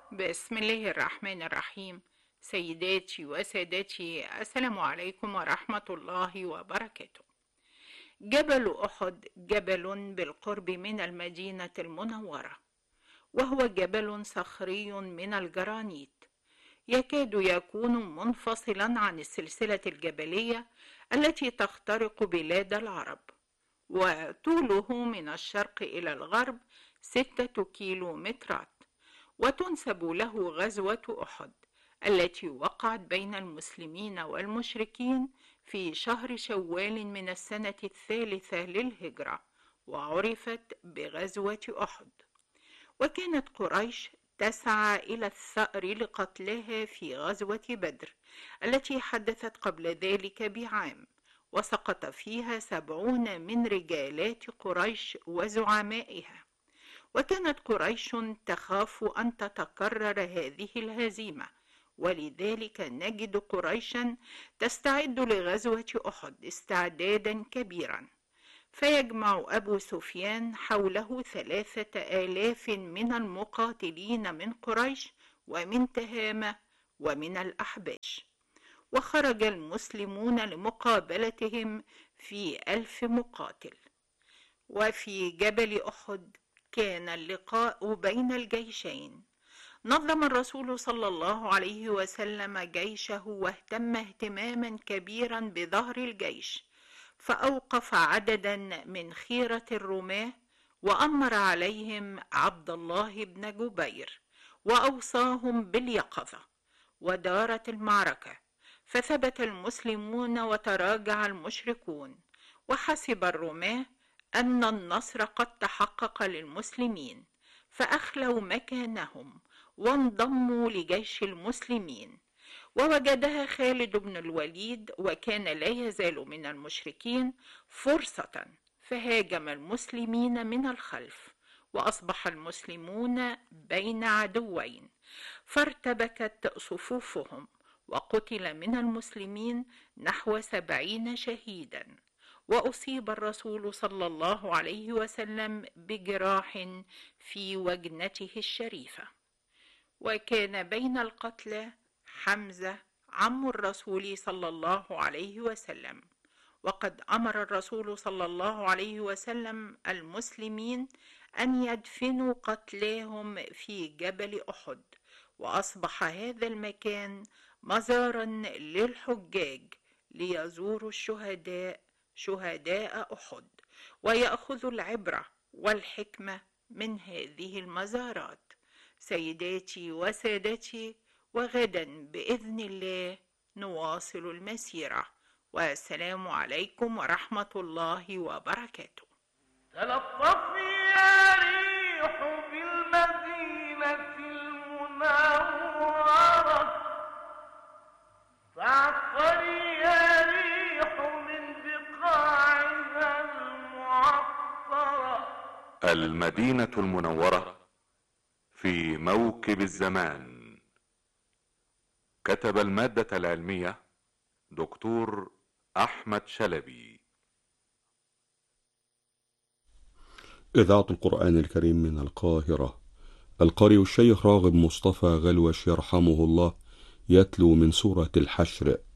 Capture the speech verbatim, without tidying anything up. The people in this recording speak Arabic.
بسم الله الرحمن الرحيم. سيداتي وسادتي، السلام عليكم ورحمة الله وبركاته. جبل أحد جبل بالقرب من المدينة المنورة، وهو جبل صخري من الجرانيت، يكاد يكون منفصلا عن السلسلة الجبلية التي تخترق بلاد العرب، وطوله من الشرق إلى الغرب ستة كيلو مترات. وتنسب له غزوة أحد التي وقعت بين المسلمين والمشركين في شهر شوال من السنة الثالثة للهجرة، وعرفت بغزوة أحد. وكانت قريش تسعى إلى الثأر لقتلها في غزوة بدر التي حدثت قبل ذلك بعام، وسقط فيها سبعون من رجالات قريش وزعمائها. وكانت قريش تخاف أن تتكرر هذه الهزيمة، ولذلك نجد قريشا تستعد لغزوة أحد استعدادا كبيرا. فيجمع أبو سفيان حوله ثلاثة آلاف من المقاتلين من قريش ومن تهامة ومن الأحباش، وخرج المسلمون لمقابلتهم في ألف مقاتل. وفي جبل أحد كان اللقاء بين الجيشين. نظم الرسول صلى الله عليه وسلم جيشه واهتم اهتماما كبيرا بظهر الجيش، فأوقف عددا من خيرة الرماة، وأمر عليهم عبد الله بن جبير، وأوصاهم باليقظة. ودارت المعركة، فثبت المسلمون وتراجع المشركون، وحسب الرماة أن النصر قد تحقق للمسلمين، فأخلوا مكانهم وانضموا لجيش المسلمين. ووجدها خالد بن الوليد، وكان لا يزال من المشركين، فرصة، فهاجم المسلمين من الخلف، وأصبح المسلمون بين عدوين، فارتبكت صفوفهم، وقتل من المسلمين نحو سبعين شهيدا، وأصيب الرسول صلى الله عليه وسلم بجراح في وجنته الشريفة. وكان بين القتلى حمزة عم الرسول صلى الله عليه وسلم. وقد أمر الرسول صلى الله عليه وسلم المسلمين أن يدفنوا قتلاهم في جبل أحد، وأصبح هذا المكان مزارا للحجاج ليزوروا الشهداء شهداء أحد، ويأخذوا العبرة والحكمة من هذه المزارات. سيداتي وسادتي، وغدا بإذن الله نواصل المسيرة، والسلام عليكم ورحمة الله وبركاته. تلطفي يا ريح بالمدينة المنورة، فاعطري يا ريح من بقاعها المعطرة. المدينة المنورة في موكب الزمان. كتب المادة العلمية دكتور أحمد شلبي. إذاعة القرآن الكريم من القاهرة. القارئ الشيخ راغب مصطفى غلوش يرحمه الله يتلو من سورة الحشر